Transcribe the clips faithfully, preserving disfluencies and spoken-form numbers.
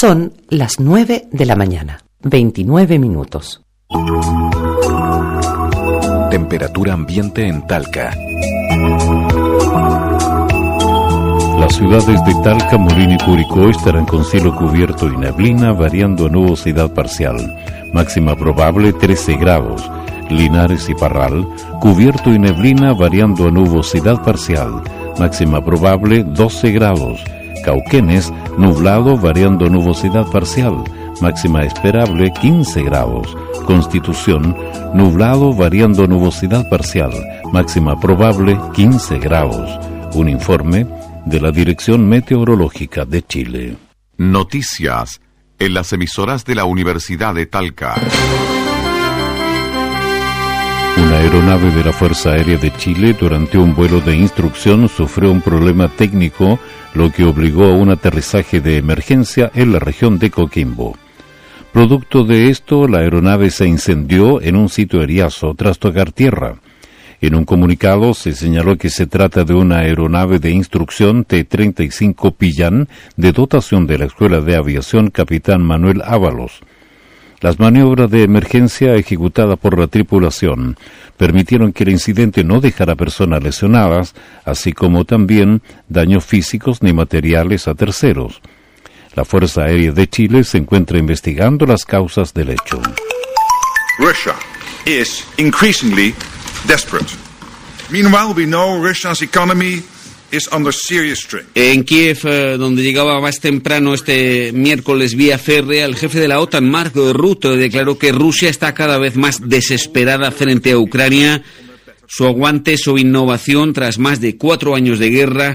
Son las nueve de la mañana, veintinueve minutos. Temperatura ambiente en Talca. Las ciudades de Talca, Molina y Curicó estarán con cielo cubierto y neblina, variando a nubosidad parcial. Máxima probable trece grados. Linares y Parral, cubierto y neblina, variando a nubosidad parcial. Máxima probable doce grados. Cauquenes, nublado, variando a nubosidad parcial. Máxima esperable quince grados. Constitución, nublado, variando a nubosidad parcial. Máxima probable quince grados. Un informe de la Dirección Meteorológica de Chile. Noticias en las emisoras de la Universidad de Talca. Una aeronave de la Fuerza Aérea de Chile durante un vuelo de instrucción sufrió un problema técnico, lo que obligó a un aterrizaje de emergencia en la región de Coquimbo. Producto de esto, la aeronave se incendió en un sitio eriazo tras tocar tierra. En un comunicado se señaló que se trata de una aeronave de instrucción T treinta y cinco Pillán de dotación de la Escuela de Aviación Capitán Manuel Ábalos. Las maniobras de emergencia ejecutadas por la tripulación permitieron que el incidente no dejara personas lesionadas, así como también daños físicos ni materiales a terceros. La Fuerza Aérea de Chile se encuentra investigando las causas del hecho. Russia is increasingly desperate. Meanwhile, we know Russia's economy is under serious strain. En Kiev, eh, donde llegaba más temprano este miércoles vía férrea, el jefe de la OTAN, Mark Rutte, declaró que Rusia está cada vez más desesperada frente a Ucrania. Su aguante, su innovación tras más de cuatro años de guerra,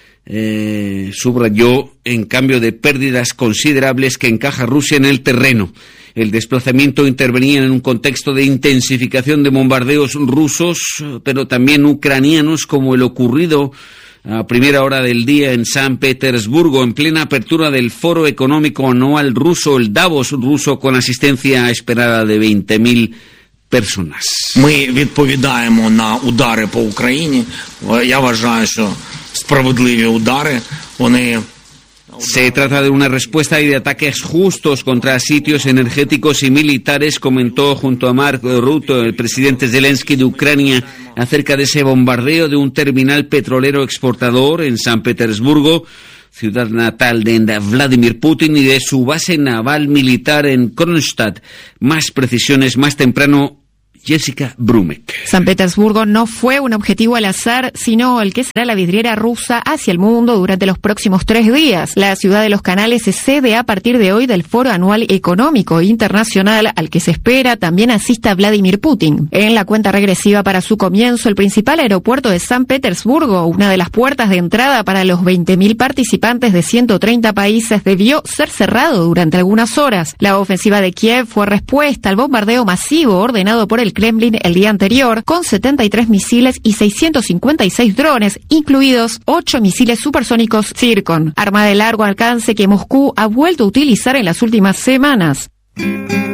eh, subrayó, en cambio de pérdidas considerables que encaja Rusia en el terreno. El desplazamiento intervenía en un contexto de intensificación de bombardeos rusos, pero también ucranianos, como el ocurrido a primera hora del día en San Petersburgo, en plena apertura del Foro Económico Anual ruso, el Davos ruso, con asistencia esperada de veinte mil personas. Ми відповідаємо на удари по Україні. Я вважаю, що справедливі удари, вони... Se trata de una respuesta y de ataques justos contra sitios energéticos y militares, comentó junto a Mark Rutte el presidente Zelensky de Ucrania acerca de ese bombardeo de un terminal petrolero exportador en San Petersburgo, ciudad natal de Vladimir Putin, y de su base naval militar en Kronstadt. Más precisiones más temprano, Jessica Brumek. San Petersburgo no fue un objetivo al azar, sino el que será la vidriera rusa hacia el mundo durante los próximos tres días. La ciudad de los canales se cede a partir de hoy del Foro Anual Económico Internacional, al que se espera también asista Vladimir Putin. En la cuenta regresiva para su comienzo, el principal aeropuerto de San Petersburgo, una de las puertas de entrada para los veinte mil participantes de ciento treinta países, debió ser cerrado durante algunas horas. La ofensiva de Kiev fue respuesta al bombardeo masivo ordenado por el Kremlin el día anterior, con setenta y tres misiles y seiscientos cincuenta y seis drones, incluidos ocho misiles supersónicos Zircon, arma de largo alcance que Moscú ha vuelto a utilizar en las últimas semanas.